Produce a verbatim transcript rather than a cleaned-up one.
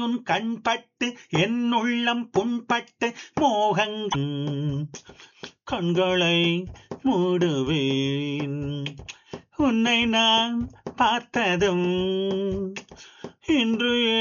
உன் கண்பட்டு என் உள்ளம் புண்பட்டு மோகங் கண்களை மூடுவேன். உன்னை நான் பார்த்ததும் இன்று